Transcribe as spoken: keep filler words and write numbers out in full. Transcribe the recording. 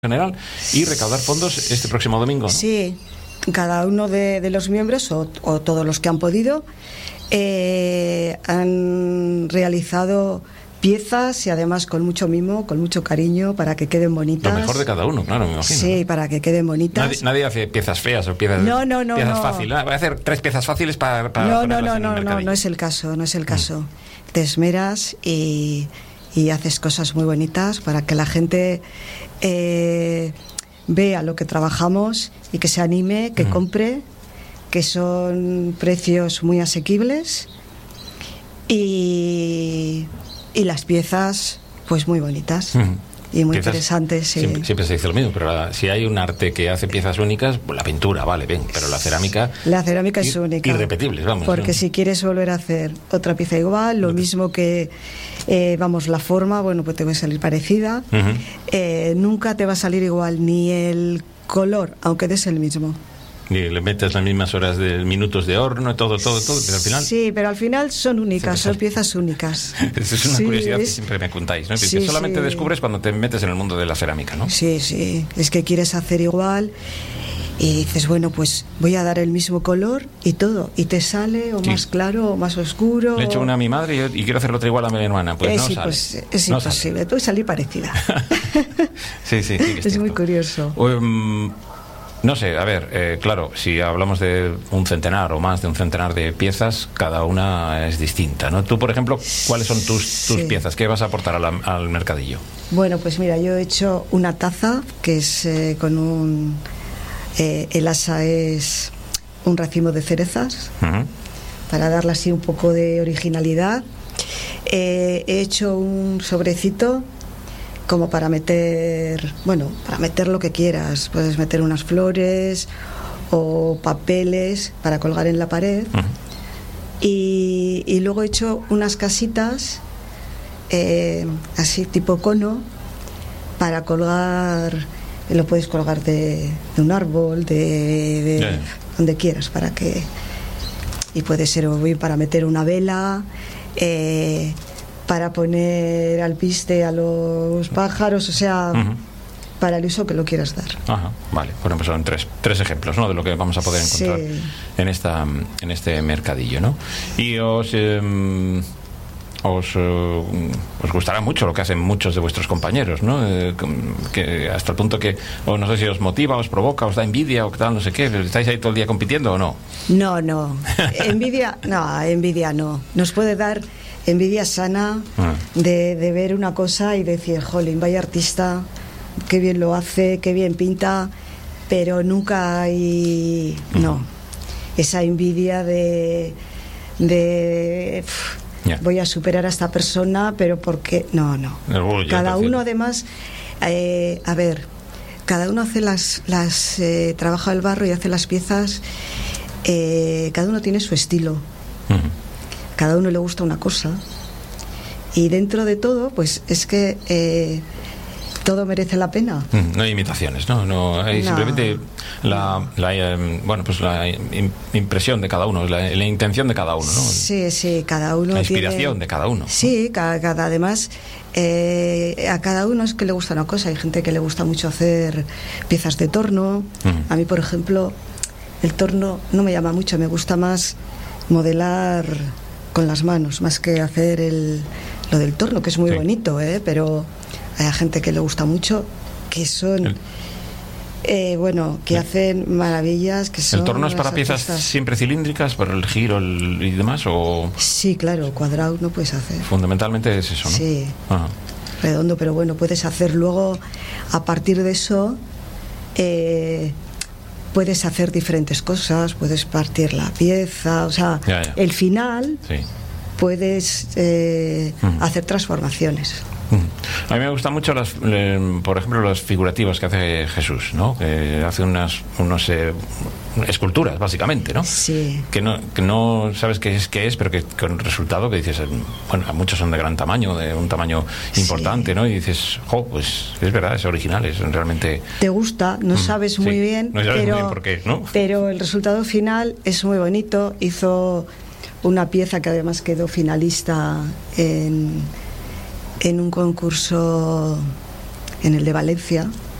general y recaudar fondos este próximo domingo, ¿no? Sí, cada uno de, de los miembros o, o todos los que han podido eh, han realizado piezas y además con mucho mimo, con mucho cariño para que queden bonitas. Lo mejor de cada uno, claro, me imagino. Sí, ¿no? Para que queden bonitas. Nadie, nadie hace piezas feas o piezas, no, no, no, piezas no. fáciles. Ah, voy a hacer tres piezas fáciles para, para no, no, ponerlas no, en el no, no, mercadillo. no es el caso, no es el caso. Mm. Te esmeras y, y haces cosas muy bonitas para que la gente eh, vea lo que trabajamos y que se anime, que mm. compre, que son precios muy asequibles y, y las piezas pues muy bonitas. Mm. Y muy piezas, interesantes, sí. Siempre, siempre se dice lo mismo, pero la, si hay un arte que hace piezas únicas, pues la pintura, vale, bien, pero la cerámica... La cerámica es ir, única. Irrepetibles, vamos. Porque ¿no? si quieres volver a hacer otra pieza igual, lo okay. mismo que, eh, vamos, la forma, bueno, pues te va a salir parecida. Uh-huh. eh, nunca te va a salir igual, ni el color, aunque des el mismo. Y le metes las mismas horas de minutos de horno, todo, todo, todo, pero al final... Sí, pero al final son únicas, son piezas únicas. Eso es una sí, curiosidad es... que siempre me contáis, ¿no? Sí, que solamente sí. descubres cuando te metes en el mundo de la cerámica, ¿no? Sí, sí, es que quieres hacer igual y dices, bueno, pues voy a dar el mismo color y todo, y te sale o sí. más claro o más oscuro. Le he hecho una a mi madre y, yo, y quiero hacerlo otra igual a mi hermana, pues eh, no sí, sale. Pues es no imposible, sale. puede salir parecida. sí, sí, sí. Es, es muy curioso. Um, No sé, a ver, eh, claro, si hablamos de un centenar o más de un centenar de piezas, cada una es distinta, ¿no? Tú, por ejemplo, ¿cuáles son tus, tus sí. piezas? ¿Qué vas a aportar a la, al mercadillo? Bueno, pues mira, yo he hecho una taza que es eh, con un... Eh, el asa es un racimo de cerezas, uh-huh. para darle así un poco de originalidad. Eh, he hecho un sobrecito como para meter, bueno, para meter lo que quieras. Puedes meter unas flores o papeles para colgar en la pared. Uh-huh. y, y luego he hecho unas casitas eh, así tipo cono para colgar. Lo puedes colgar de, de un árbol, de, de yeah. donde quieras, para que... Y puede ser bien para meter una vela, eh, para poner alpiste a los pájaros, o sea, uh-huh. para el uso que lo quieras dar. Ajá, vale, bueno, pues son tres, tres ejemplos, ¿no?, de lo que vamos a poder encontrar sí. en esta en este mercadillo, ¿no? Y os eh, os, eh, os gustará mucho lo que hacen muchos de vuestros compañeros, ¿no? Eh, que hasta el punto que, o no sé si os motiva, os provoca, os da envidia o tal, no sé qué. ¿Estáis ahí todo el día compitiendo o no? No, no, envidia, no, envidia no. Nos puede dar envidia sana ah. de, de ver una cosa y decir, jolín, vaya artista, qué bien lo hace, qué bien pinta, pero nunca hay, uh-huh. no, esa envidia de, de yeah. voy a superar a esta persona, pero porque, no, no. Orgullo, cada uno además, eh, a ver, cada uno hace las, las eh, trabaja el barro y hace las piezas, eh, cada uno tiene su estilo. Uh-huh. Cada uno le gusta una cosa y dentro de todo pues es que eh, todo merece la pena. No hay imitaciones, no, no hay no. simplemente la, la eh, bueno pues la impresión de cada uno, la, la intención de cada uno, ¿no? Sí, sí, cada uno la inspiración tiene... de cada uno. Sí, cada, cada además eh, a cada uno es que le gusta una cosa. Hay gente que le gusta mucho hacer piezas de torno. Uh-huh. A mí, por ejemplo, el torno no me llama mucho, me gusta más modelar con las manos, más que hacer el, lo del torno, que es muy sí. bonito, ¿eh? Pero hay gente que le gusta mucho, que son el, eh, bueno, que sí. hacen maravillas, que son... ¿El torno es para artistas. piezas siempre cilíndricas, para el giro el, y demás, o...? Sí, claro, cuadrado no puedes hacer. Fundamentalmente es eso, ¿no? Sí, Ajá. redondo, pero bueno, puedes hacer luego, a partir de eso... Eh, puedes hacer diferentes cosas, puedes partir la pieza, o sea, ya, ya. el final sí. puedes eh, uh-huh. hacer transformaciones. Uh-huh. A mí me gustan mucho las, eh, por ejemplo, las figurativas que hace Jesús, ¿no? Que hace unas unos eh, esculturas, básicamente, ¿no? Sí. Que no, que no sabes qué es, qué es, pero que con resultado que dices, bueno, muchos son de gran tamaño, de un tamaño importante, sí. ¿no? Y dices, jo, pues es verdad, es original, es realmente... Te gusta, no sabes sí. muy bien, no sabes pero, muy bien por qué, ¿no? Pero el resultado final es muy bonito. Hizo una pieza que además quedó finalista en, en un concurso, en el de Valencia.